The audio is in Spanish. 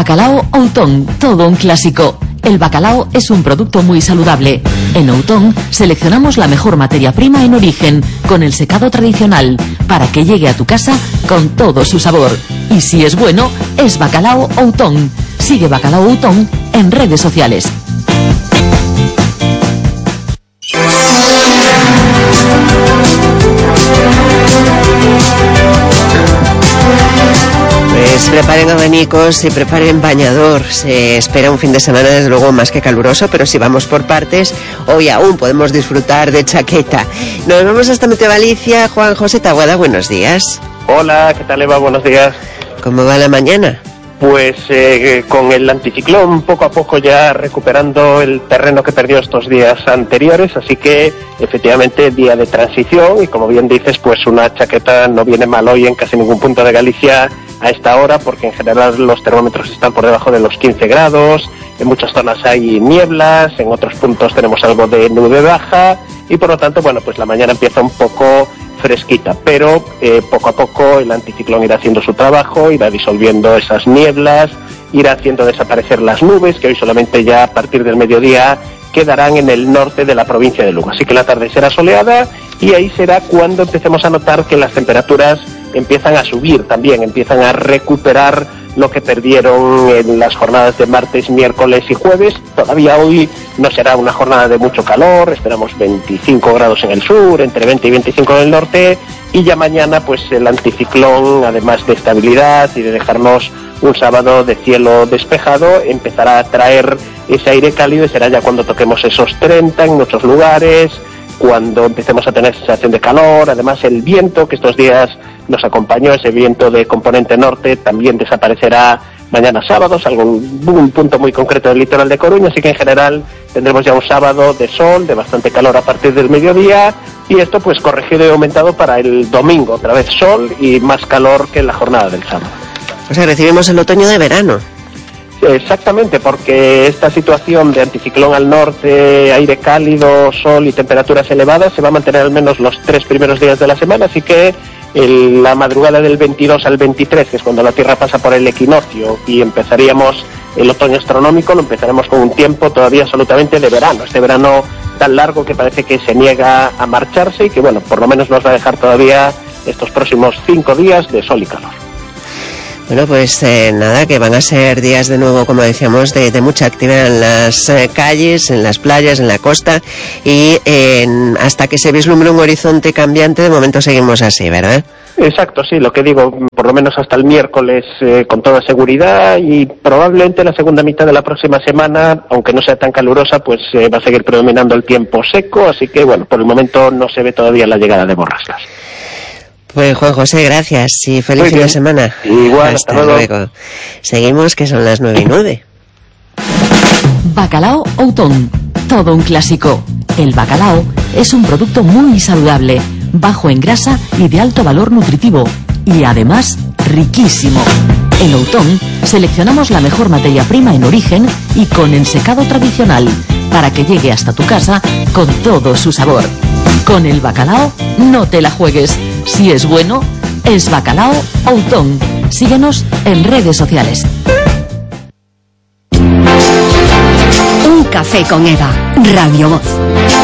Bacalao Outón, todo un clásico. El bacalao es un producto muy saludable. En Outón seleccionamos la mejor materia prima en origen, con el secado tradicional, para que llegue a tu casa con todo su sabor. Y si es bueno, es Bacalao Outón. Sigue Bacalao Outón en redes sociales. Pues preparen abanicos y preparen bañador. Se espera un fin de semana desde luego más que caluroso, pero si vamos por partes, hoy aún podemos disfrutar de chaqueta. Nos vamos hasta Meteo Galicia. Juan José Taboada, buenos días. Hola, ¿qué tal, Eva? Buenos días. ¿Cómo va la mañana? Pues con el anticiclón poco a poco ya recuperando el terreno que perdió estos días anteriores, así que efectivamente día de transición y como bien dices, pues una chaqueta no viene mal hoy en casi ningún punto de Galicia a esta hora, porque en general los termómetros están por debajo de los 15 grados, en muchas zonas hay nieblas, en otros puntos tenemos algo de nube baja y por lo tanto, bueno, pues la mañana empieza un poco fresquita, pero poco a poco el anticiclón irá haciendo su trabajo, irá disolviendo esas nieblas, irá haciendo desaparecer las nubes, que hoy solamente ya a partir del mediodía quedarán en el norte de la provincia de Lugo. Así que la tarde será soleada y ahí será cuando empecemos a notar que las temperaturas empiezan a subir también, empiezan a recuperar lo que perdieron en las jornadas de martes, miércoles y jueves. Todavía hoy no será una jornada de mucho calor, esperamos 25 grados en el sur, entre 20 y 25 en el norte, y ya mañana pues el anticiclón, además de estabilidad y de dejarnos un sábado de cielo despejado, empezará a traer ese aire cálido y será ya cuando toquemos esos 30 en muchos lugares, cuando empecemos a tener sensación de calor. Además el viento que estos días nos acompañó, ese viento de componente norte, también desaparecerá mañana sábado, salvo un punto muy concreto del litoral de Coruña, así que en general tendremos ya un sábado de sol, de bastante calor a partir del mediodía, y esto pues corregido y aumentado para el domingo, otra vez sol y más calor que en la jornada del sábado. O sea, recibimos el otoño de verano. Exactamente, porque esta situación de anticiclón al norte, aire cálido, sol y temperaturas elevadas se va a mantener al menos los 3 primeros días de la semana, así que la madrugada del 22 al 23, que es cuando la Tierra pasa por el equinoccio y empezaríamos el otoño astronómico, lo empezaremos con un tiempo todavía absolutamente de verano, este verano tan largo que parece que se niega a marcharse y que bueno, por lo menos nos va a dejar todavía estos próximos 5 días de sol y calor. Bueno, pues nada, que van a ser días de nuevo, como decíamos, de mucha actividad en las calles, en las playas, en la costa, y hasta que se vislumbre un horizonte cambiante, de momento seguimos así, ¿verdad? Exacto, sí, lo que digo, por lo menos hasta el miércoles con toda seguridad, y probablemente la segunda mitad de la próxima semana, aunque no sea tan calurosa, pues va a seguir predominando el tiempo seco, así que bueno, por el momento no se ve todavía la llegada de borrascas. Pues Juan José, gracias y feliz fin de semana. Igual, hasta luego. Seguimos, que son las 9:09. Bacalao Outón, todo un clásico. El bacalao es un producto muy saludable, bajo en grasa y de alto valor nutritivo, y además riquísimo. En Outón seleccionamos la mejor materia prima en origen y con ensecado tradicional, para que llegue hasta tu casa con todo su sabor. Con el bacalao no te la juegues. Si es bueno, es Bacalao Outón. Síguenos en redes sociales. Un café con Eva, Radio Voz.